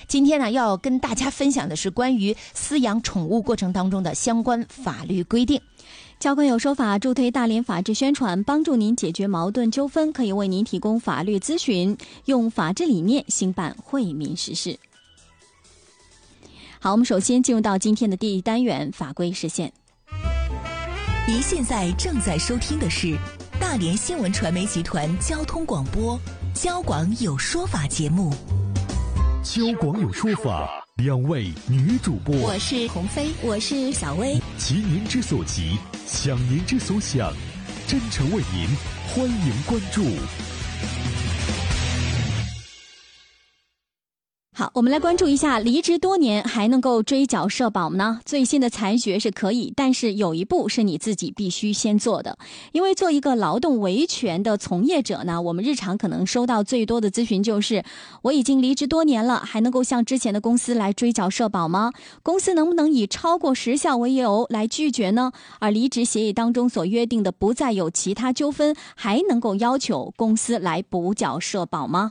今天呢，要跟大家分享的是关于饲养宠物过程当中的相关法律规定。 交规有说法助推大连法治宣传，帮助您解决矛盾纠纷，可以为您提供法律咨询，用法治理念兴办惠民实事。好，我们首先进入到今天的第一单元法规实现。 您现在正在收听的是大连新闻传媒集团交通广播交广有说法节目。 交广有说法，两位女主播， 我是鸿飞，我是小薇， 急您之所急，想您之所想，真诚为您，欢迎关注。 好，我们来关注一下，离职多年还能够追缴社保呢？最新的裁决是可以，但是有一步是你自己必须先做的。因为做一个劳动维权的从业者呢，我们日常可能收到最多的咨询就是，我已经离职多年了，还能够向之前的公司来追缴社保吗？公司能不能以超过时效为由来拒绝呢？而离职协议当中所约定的不再有其他纠纷，还能够要求公司来补缴社保吗？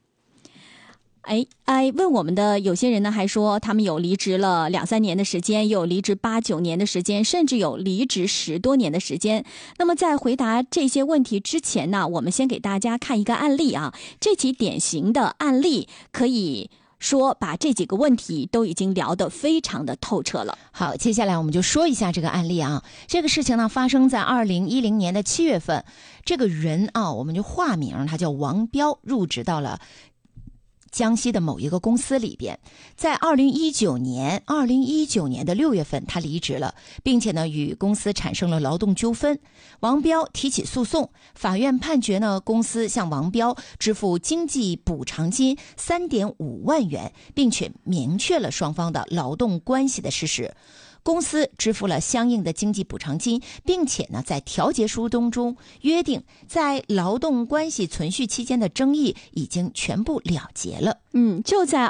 问我们的有些人呢，还说他们有离职了2-3年的时间，有离职8-9年的时间，甚至有离职10多年的时间。那么在回答这些问题之前呢，我们先给大家看一个案例啊。这起典型的案例可以说把这几个问题都已经聊得非常的透彻了。 好，接下来我们就说一下这个案例啊。这个事情呢发生在2010年的7月份，这个人啊，我们就化名，他叫王彪，入职到了江西的某一个公司里边，在2019年的6月份，他离职了，并且呢与公司产生了劳动纠纷。王彪提起诉讼，法院判决呢公司向王彪支付经济补偿金3.5万元，并且明确了双方的劳动关系的事实。公司支付了相应的经济补偿金，并且呢，在调解书当中约定，在劳动关系存续期间的争议已经全部了结了。 就在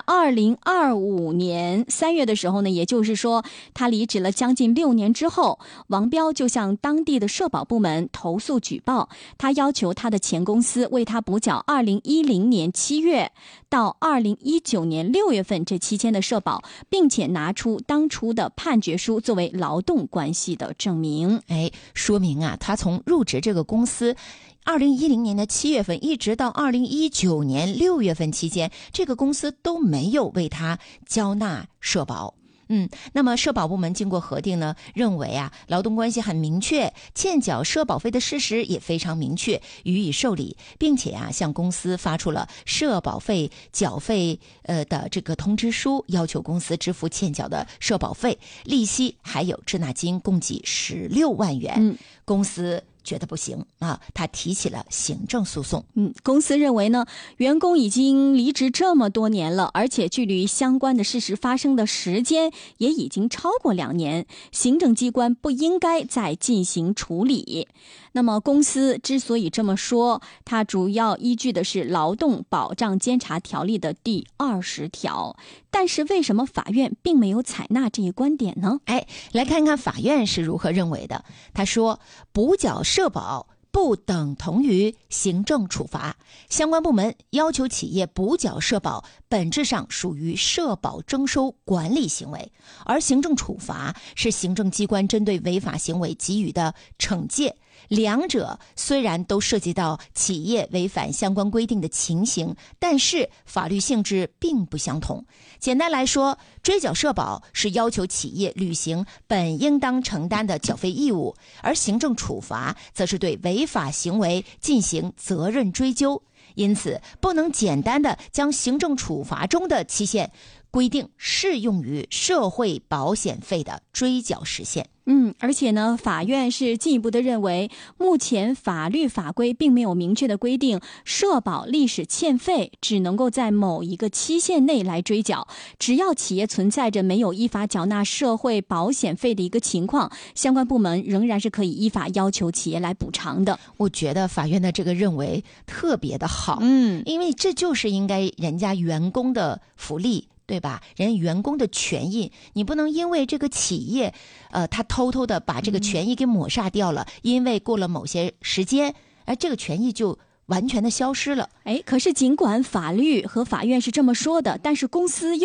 2025年3月的时候呢，也就是说他离职了将近6年之后，王彪就向当地的社保部门投诉举报，他要求他的前公司为他补缴2010年7月到2019年6月份这期间的社保，并且拿出当初的判决书作为劳动关系的证明。 说明啊，他从入职这个公司2010年的7月份一直到2019年6月份期间，这个公司都没有为他交纳社保。那么社保部门经过核定呢，认为啊，劳动关系很明确，欠缴社保费的事实也非常明确，予以受理，并且啊，向公司发出了社保费缴费的这个通知书，要求公司支付欠缴的社保费、利息还有滞纳金共计16万元。公司觉得不行啊，他提起了行政诉讼。 公司认为呢，员工已经离职这么多年了，而且距离相关的事实发生的时间也已经超过2年，行政机关不应该再进行处理。那么公司之所以这么说，它主要依据的是劳动保障监察条例的第20条。但是为什么法院并没有采纳这一观点呢？ 来看看法院是如何认为的。他说，补缴社保不等同于行政处罚，相关部门要求企业补缴社保本质上属于社保征收管理行为，而行政处罚是行政机关针对违法行为给予的惩戒。两者虽然都涉及到企业违反相关规定的情形，但是法律性质并不相同。简单来说，追缴社保是要求企业履行本应当承担的缴费义务，而行政处罚则是对违法行为进行责任追究。因此，不能简单的将行政处罚中的期限规定适用于社会保险费的追缴时限。 而且呢，法院是进一步的认为，目前法律法规并没有明确的规定，社保历史欠费只能够在某一个期限内来追缴。只要企业存在着没有依法缴纳社会保险费的一个情况，相关部门仍然是可以依法要求企业来补偿的。 我觉得法院的这个认为特别的好，因为这就是应该人家员工的福利，对吧？人家员工的权益，你不能因为这个企业他偷偷的把这个权益给抹杀掉了，因为过了某些时间，这个权益就完全的消失了。 可是尽管法律和法院是这么说的，但是公司又